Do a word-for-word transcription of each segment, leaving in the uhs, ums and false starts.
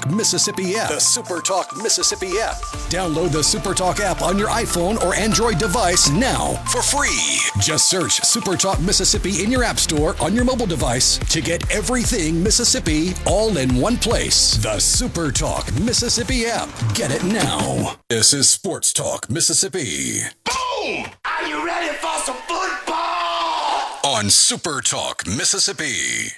SuperTalk Mississippi app. The SuperTalk Mississippi app. Download the SuperTalk app on your iPhone or Android device now for free. Just search SuperTalk Mississippi in your app store on your mobile device to get everything Mississippi all in one place. The SuperTalk Mississippi app. Get it now. This is Sports Talk Mississippi. Boom! Are you ready for some football? On SuperTalk Mississippi.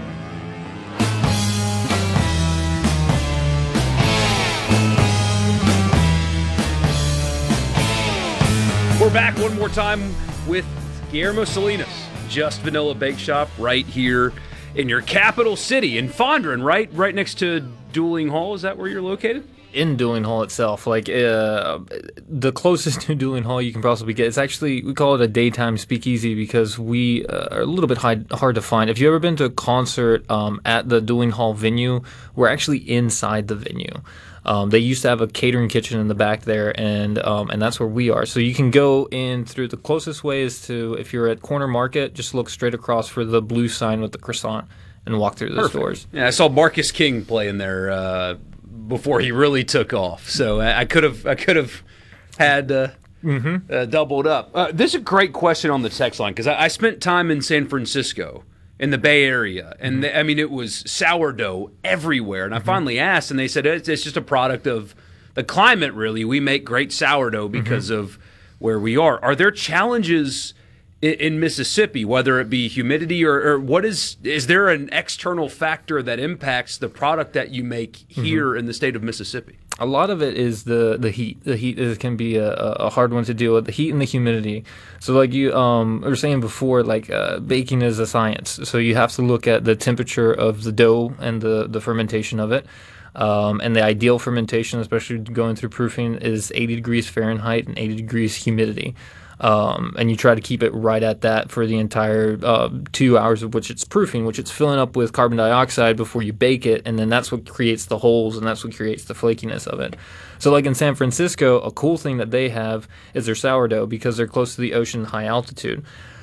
We're back one more time with Guillermo Salinas, Just Vanilla Bake Shop, right here in your capital city, in Fondren, right? Right next to Dueling Hall. Is that where you're located? In Dueling Hall itself. Like, uh, the closest to Dueling Hall you can possibly get. It's actually, we call it a daytime speakeasy because we uh, are a little bit high, hard to find. If you've ever been to a concert um, at the Dueling Hall venue, we're actually inside the venue. Um, they used to have a catering kitchen in the back there, and um, and that's where we are. So you can go in through the closest way is to, if you're at Corner Market, just look straight across for the blue sign with the croissant and walk through those Perfect. doors. Yeah, I saw Marcus King playing there uh, before he really took off. So I could have I could have had uh, Mm-hmm. uh, doubled up. Uh, this is a great question on the text line because I, I spent time in San Francisco, in the Bay Area, and the, I mean it was sourdough everywhere. And I finally asked, and they said it's, it's just a product of the climate. Really, we make great sourdough because mm-hmm. of where we are. Are there challenges in, in Mississippi, whether it be humidity or, or what is is there an external factor that impacts the product that you make here mm-hmm. in the state of Mississippi? A lot of it is the, the heat. The heat is, can be a, a hard one to deal with. The heat and the humidity. So, like you um, were saying before, like uh, baking is a science. So you have to look at the temperature of the dough and the, the fermentation of it. Um, and the ideal fermentation, especially going through proofing, is eighty degrees Fahrenheit and eighty degrees humidity. Um, and you try to keep it right at that for the entire uh, two hours of which it's proofing, which it's filling up with carbon dioxide before you bake it, and then that's what creates the holes, and that's what creates the flakiness of it. So like in San Francisco, a cool thing that they have is their sourdough because they're close to the ocean, high altitude.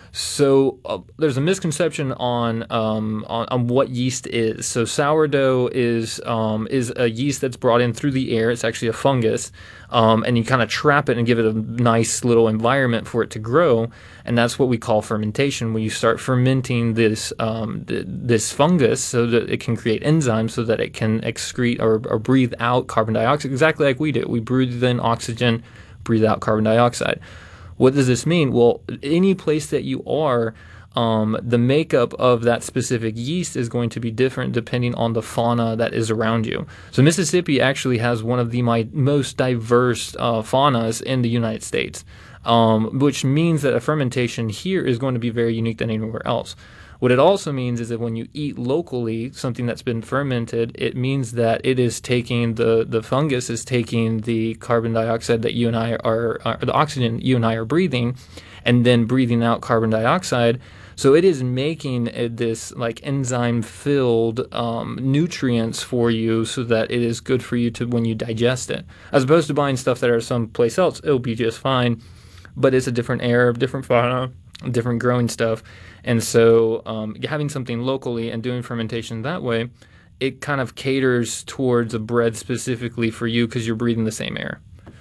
So uh, there's a misconception on, um, on on what yeast is. So sourdough is um, is a yeast that's brought in through the air. It's actually a fungus, um, and you kind of trap it and give it a nice little environment for it to grow, and that's what we call fermentation. When you start fermenting this um, th- this fungus, so that it can create enzymes, so that it can excrete or, or breathe out carbon dioxide, exactly like we do. We breathe in oxygen, breathe out carbon dioxide. What does this mean? Well, any place that you are, um, the makeup of that specific yeast is going to be different depending on the fauna that is around you. So Mississippi actually has one of the my, most diverse uh, faunas in the United States, um, which means that a fermentation here is going to be very unique than anywhere else. What it also means is that when you eat locally something that's been fermented, it means that it is taking the, the fungus is taking the carbon dioxide that you and I are, are the oxygen you and I are breathing, and then breathing out carbon dioxide. So it is making it this like enzyme-filled um, nutrients for you, so that it is good for you to when you digest it, as opposed to buying stuff that are someplace else. It'll be just fine, but it's a different air, different fauna, different growing stuff. And so um, having something locally and doing fermentation that way, it kind of caters towards a bread specifically for you because you're breathing the same air.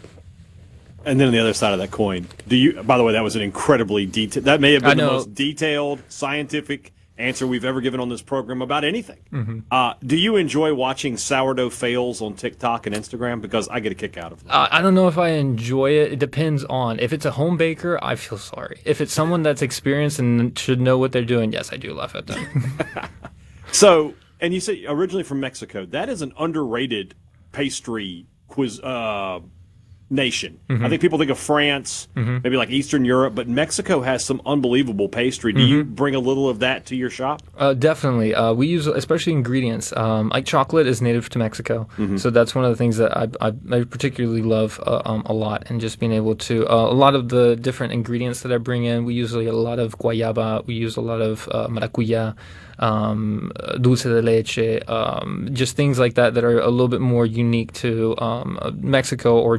And then on the other side of that coin, do you? By the way, that was an incredibly detailed. That may have been the most detailed scientific answer we've ever given on this program about anything. Mm-hmm. Uh, do you enjoy watching sourdough fails on TikTok and Instagram? Because I get a kick out of them. Uh, I don't know if I enjoy it. It depends on. If it's a home baker, I feel sorry. If it's someone that's experienced and should know what they're doing, yes, I do laugh at them. So, and you say originally from Mexico. That is an underrated pastry quiz uh, nation. Mm-hmm. I think people think of France, mm-hmm. maybe like Eastern Europe, but Mexico has some unbelievable pastry. Do mm-hmm. you bring a little of that to your shop? Uh, definitely. Uh, we use, especially ingredients, um, like chocolate is native to Mexico. Mm-hmm. So that's one of the things that I, I, I particularly love uh, um, a lot, and just being able to, uh, a lot of the different ingredients that I bring in, we use a lot of guayaba, we use a lot of uh, maracuya, um, dulce de leche, um, just things like that that are a little bit more unique to um, Mexico or just South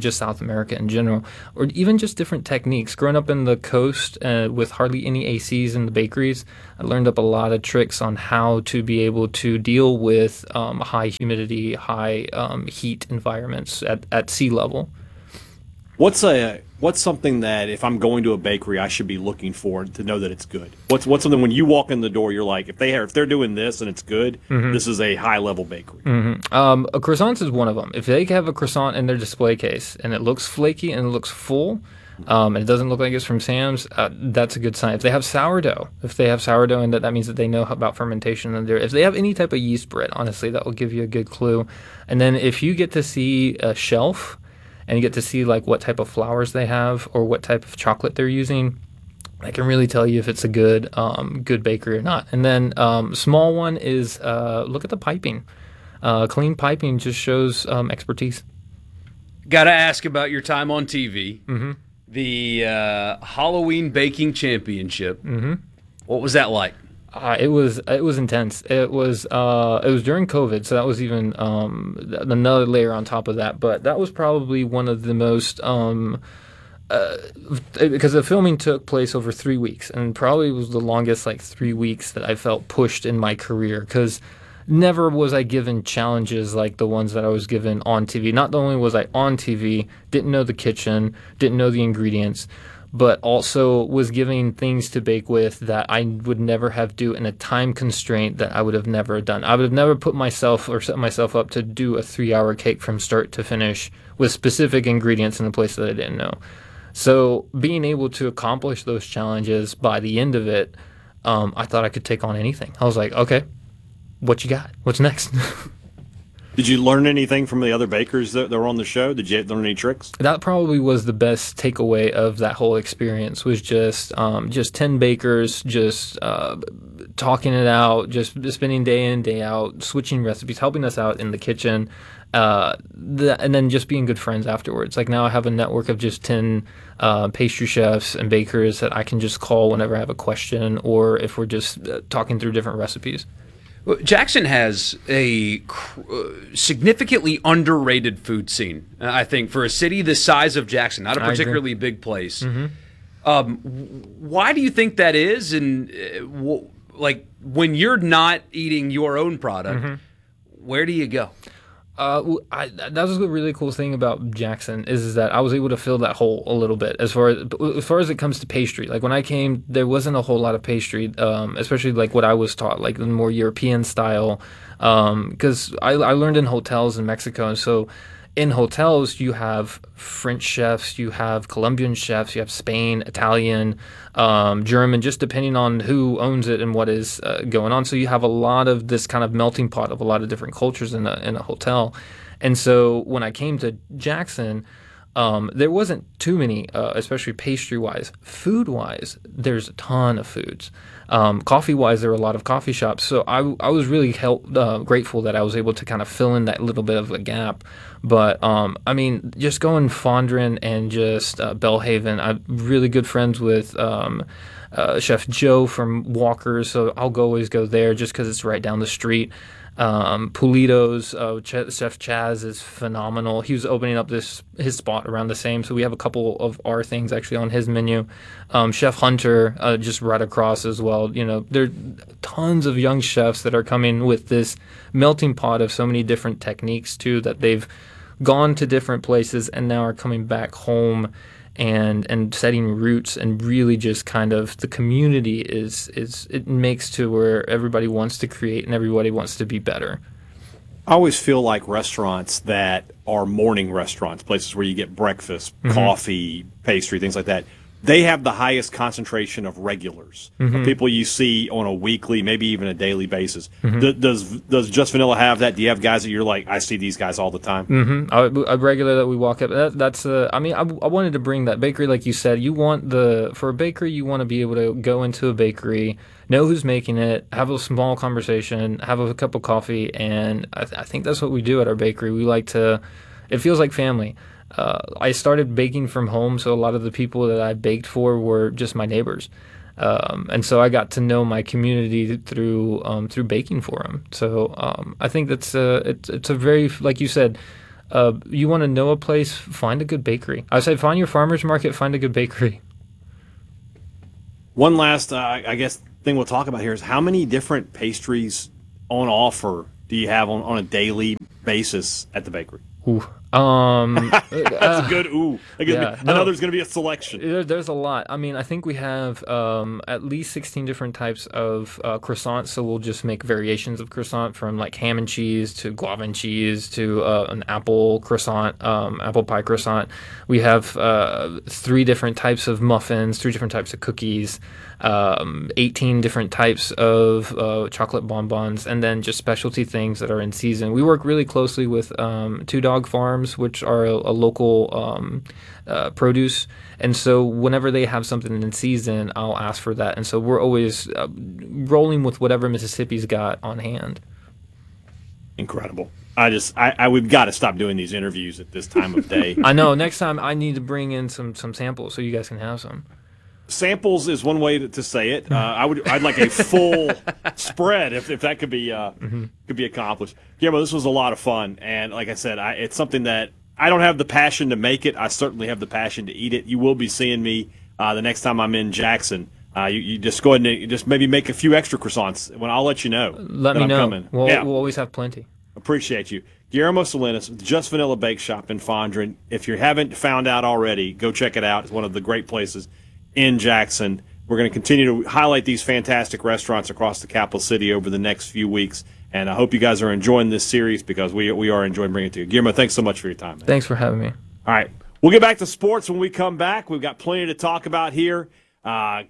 America in general, or even just different techniques. Growing up in the coast uh, with hardly any A Cs in the bakeries, I learned up a lot of tricks on how to be able to deal with um, high humidity, high um, heat environments at, at sea level. What's a what's something that if I'm going to a bakery I should be looking for to know that it's good? What's what's something when you walk in the door you're like, if they are, if they're doing this and it's good, mm-hmm. this is a high level bakery. Mm-hmm. Um, a croissant is one of them. If they have a croissant in their display case and it looks flaky and it looks full, um, and it doesn't look like it's from Sam's, uh, that's a good sign. If they have sourdough, if they have sourdough, and that, that means that they know about fermentation. And if they have any type of yeast bread, honestly, that will give you a good clue. And then if you get to see a shelf and you get to see like what type of flours they have or what type of chocolate they're using, I can really tell you if it's a good um, good bakery or not. And then um, small one is uh, look at the piping. Uh, clean piping just shows um, expertise. Got to ask about your time on T V. Mm-hmm. The uh, Halloween Baking Championship. Mm-hmm. What was that like? Uh, it was it was intense. It was uh, it was during COVID, so that was even um, another layer on top of that. But that was probably one of the most um, uh, because the filming took place over three weeks, and probably was the longest like three weeks that I felt pushed in my career. Because never was I given challenges like the ones that I was given on T V. Not only was I on T V, didn't know the kitchen, didn't know the ingredients, but also was giving things to bake with that I would never have do in a time constraint that I would have never done. I would have never put myself or set myself up to do a three-hour cake from start to finish with specific ingredients in a place that I didn't know. So being able to accomplish those challenges by the end of it, um, I thought I could take on anything. I was like, okay, what you got? What's next? Did you learn anything from the other bakers that, that were on the show? Did you learn any tricks? That probably was the best takeaway of that whole experience, was just um, just ten bakers just uh, talking it out, just spending day in, day out, switching recipes, helping us out in the kitchen, uh, the, and then just being good friends afterwards. Like now I have a network of just ten uh, pastry chefs and bakers that I can just call whenever I have a question or if we're just uh, talking through different recipes. Jackson has a uh, significantly underrated food scene, I think, for a city the size of Jackson, not a particularly big place. Mm-hmm. Um, why do you think that is? And uh, w- like when you're not eating your own product, mm-hmm. where do you go? Uh, I, that was the really cool thing about Jackson is, is that I was able to fill that hole a little bit as far as, as far as it comes to pastry. Like when I came, there wasn't a whole lot of pastry, um, especially like what I was taught, like the more European style. Because um, I, I learned in hotels in Mexico, and so in hotels you have French chefs, you have Colombian chefs, you have Spain, Italian, um, German, just depending on who owns it and what is uh, going on. So you have a lot of this kind of melting pot of a lot of different cultures in a in a hotel. And so when I came to Jackson, um, there wasn't too many, uh, especially pastry-wise. Food-wise, there's a ton of foods. Um, coffee-wise, there were a lot of coffee shops. So I, I was really help, uh, grateful that I was able to kind of fill in that little bit of a gap. But, um, I mean, just going Fondren and just uh, Belhaven, I'm really good friends with um, uh, Chef Joe from Walker's, so I'll go, always go there just because it's right down the street. Um, Pulido's, uh, Ch- Chef Chaz is phenomenal. He was opening up this his spot around the same, so we have a couple of our things actually on his menu. Um, Chef Hunter, uh, just right across as well. You know, there are tons of young chefs that are coming with this melting pot of so many different techniques too, that they've gone to different places and now are coming back home and and setting roots, and really just kind of the community is is it makes to where everybody wants to create and everybody wants to be better. I always feel like restaurants that are morning restaurants, places where you get breakfast, mm-hmm. coffee, pastry, things like that, they have the highest concentration of regulars, mm-hmm. of people you see on a weekly, maybe even a daily basis. Mm-hmm. D- does does Just Vanilla have that? Do you have guys that you're like, I see these guys all the time? Mm-hmm. A, a regular that we walk up. That, that's. Uh, I mean, I, I wanted to bring that bakery, like you said. You want the for a bakery, you want to be able to go into a bakery, know who's making it, have a small conversation, have a cup of coffee, and I, th- I think that's what we do at our bakery. We like to. It feels like family. Uh, I started baking from home, so a lot of the people that I baked for were just my neighbors, um, and so I got to know my community through um, through baking for them. So um, I think that's a, it's it's a very, like you said, Uh, you want to know a place, find a good bakery. I say find your farmer's market, find a good bakery. One last, uh, I guess, thing we'll talk about here is how many different pastries on offer do you have on, on a daily basis at the bakery? Ooh. Um, That's a good ooh. I, guess yeah, I no. know there's going to be a selection. There, there's a lot. I mean, I think we have um, at least sixteen different types of uh, croissants, so we'll just make variations of croissant from like ham and cheese to guava and cheese to uh, an apple croissant, um, apple pie croissant. We have uh, three different types of muffins, three different types of cookies, um, eighteen different types of uh, chocolate bonbons, and then just specialty things that are in season. We work really closely with um, Two Dog Farms, which are a, a local um, uh, produce. And so whenever they have something in season, I'll ask for that. And so we're always uh, rolling with whatever Mississippi's got on hand. Incredible. I just, I, I we've got to stop doing these interviews at this time of day. I know. Next time I need to bring in some, some samples so you guys can have some. Samples is one way to, to say it. Uh, I would, I'd like a full spread if, if that could be uh, mm-hmm. could be accomplished. Guillermo, this was a lot of fun, and like I said, I, it's something that I don't have the passion to make it. I certainly have the passion to eat it. You will be seeing me uh, the next time I'm in Jackson. Uh, you, you just go ahead and just maybe make a few extra croissants. When I'll let you know. Let that me I'm know. Coming. We'll, yeah. we'll always have plenty. Appreciate you. Guillermo Salinas, Just Vanilla Bake Shop in Fondren. If you haven't found out already, go check it out. It's one of the great places in Jackson. We're going to continue to highlight these fantastic restaurants across the capital city over the next few weeks, and I hope you guys are enjoying this series because we we are enjoying bringing it to you. Guillermo, thanks so much for your time, man. Thanks for having me. All right. We'll get back to sports when we come back. We've got plenty to talk about here, uh,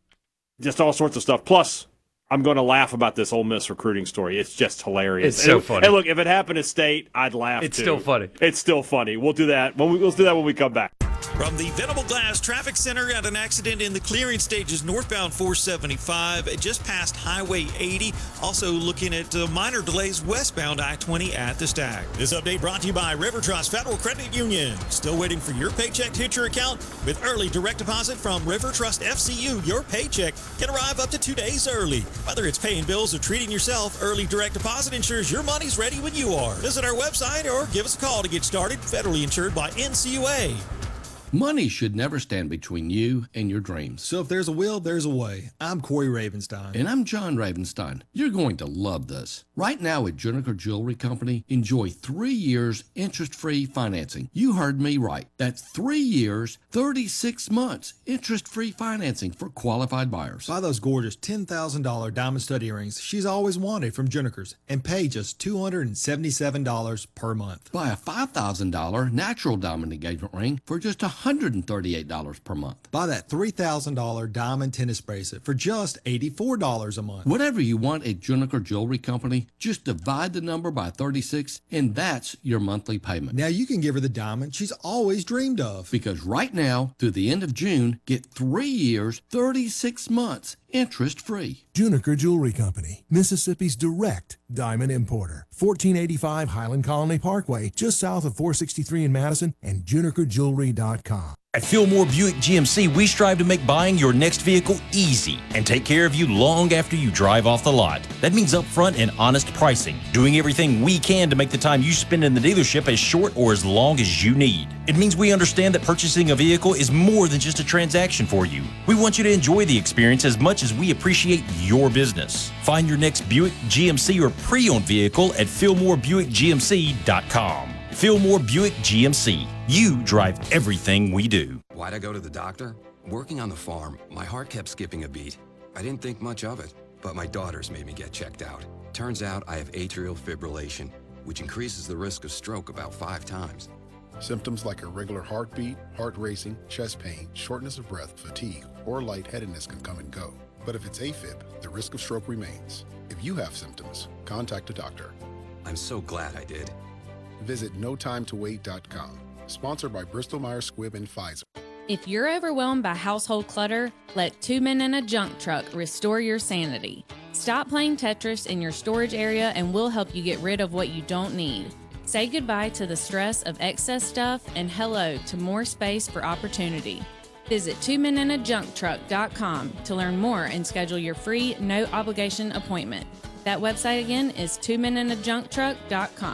just all sorts of stuff. Plus, I'm going to laugh about this Ole Miss recruiting story. It's just hilarious. It's so and, funny. And look, if it happened at State, I'd laugh It's too. still funny. It's still funny. We'll do that. When we, we'll do that when we come back. From the Venable Glass Traffic Center, at an accident in the clearing stages northbound four seventy-five, just past Highway eighty. Also looking at uh, minor delays westbound I twenty at the Stag. This update brought to you by River Trust Federal Credit Union. Still waiting for your paycheck to hit your account? With early direct deposit from River Trust F C U, your paycheck can arrive up to two days early. Whether it's paying bills or treating yourself, early direct deposit ensures your money's ready when you are. Visit our website or give us a call to get started. Federally insured by N C U A. Money should never stand between you and your dreams. So if there's a will, there's a way. I'm Corey Ravenstein. And I'm John Ravenstein. You're going to love this. Right now at Juniker Jewelry Company, enjoy three years interest-free financing. You heard me right. That's three years, thirty-six months interest-free financing for qualified buyers. Buy those gorgeous ten thousand dollars diamond stud earrings she's always wanted from Junikers and pay just two hundred seventy-seven dollars per month. Buy a five thousand dollars natural diamond engagement ring for just one hundred thirty-eight dollars per month. Buy that three thousand dollars diamond tennis bracelet for just eighty-four dollars a month. Whatever you want at Juniker Jewelry Company, just divide the number by thirty-six, and that's your monthly payment. Now you can give her the diamond she's always dreamed of. Because right now, through the end of June, get three years, thirty-six months, interest-free. Juniker Jewelry Company, Mississippi's direct diamond importer. fourteen eighty-five Highland Colony Parkway, just south of four sixty-three in Madison, and juniker jewelry dot com. At Fillmore Buick G M C, we strive to make buying your next vehicle easy and take care of you long after you drive off the lot. That means upfront and honest pricing, doing everything we can to make the time you spend in the dealership as short or as long as you need. It means we understand that purchasing a vehicle is more than just a transaction for you. We want you to enjoy the experience as much as we appreciate your business. Find your next Buick, G M C, or pre-owned vehicle at Fillmore Buick G M C dot com. Fillmore Buick G M C. You drive everything we do. Why'd I go to the doctor? Working on the farm, my heart kept skipping a beat. I didn't think much of it, but my daughters made me get checked out. Turns out I have atrial fibrillation, which increases the risk of stroke about five times. Symptoms like irregular heartbeat, heart racing, chest pain, shortness of breath, fatigue, or lightheadedness can come and go. But if it's AFib, the risk of stroke remains. If you have symptoms, contact a doctor. I'm so glad I did. Visit no time to wait dot com. Sponsored by Bristol Myers Squibb and Pfizer. If you're overwhelmed by household clutter, let Two Men in a Junk Truck restore your sanity. Stop playing Tetris in your storage area and we'll help you get rid of what you don't need. Say goodbye to the stress of excess stuff and hello to more space for opportunity. Visit two men in a junk truck dot com to learn more and schedule your free, no-obligation appointment. That website again is two men in a junk truck dot com.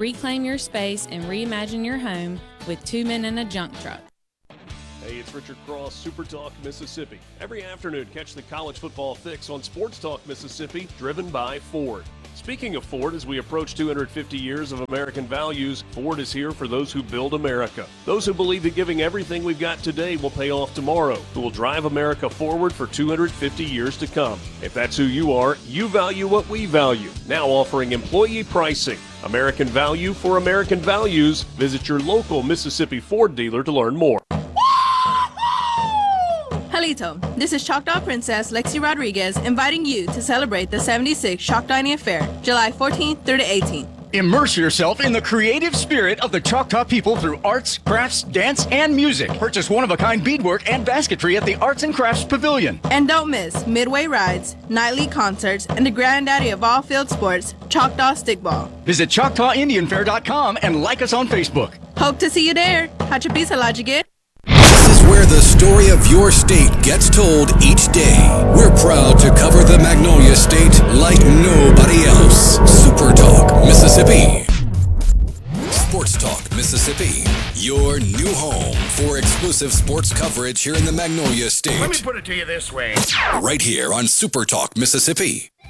Reclaim your space and reimagine your home with Two Men and a Junk Truck. Hey, it's Richard Cross, Super Talk Mississippi. Every afternoon, catch the college football fix on Sports Talk Mississippi, driven by Ford. Speaking of Ford, as we approach two hundred fifty years of American values, Ford is here for those who build America. Those who believe that giving everything we've got today will pay off tomorrow, who will drive America forward for two hundred fifty years to come. If that's who you are, you value what we value. Now offering employee pricing. American value for American values. Visit your local Mississippi Ford dealer to learn more. Halito, this is Choctaw Princess Lexi Rodriguez inviting you to celebrate the seventy-sixth Choctawny Fair, July fourteenth through the eighteenth. Immerse yourself in the creative spirit of the Choctaw people through arts, crafts, dance, and music. Purchase one-of-a-kind beadwork and basketry at the Arts and Crafts Pavilion. And don't miss midway rides, nightly concerts, and the granddaddy of all field sports, Choctaw Stickball. Visit Choctaw Indian Fair dot com and like us on Facebook. Hope to see you there. Hachapisa Lajigit. This is where the story of your state gets told each day. We're proud to cover the Magnolia State like nobody else. Super Talk Mississippi. Sports Talk Mississippi, your new home for exclusive sports coverage here in the Magnolia State. Let me put it to you this way. Right here on Super Talk Mississippi.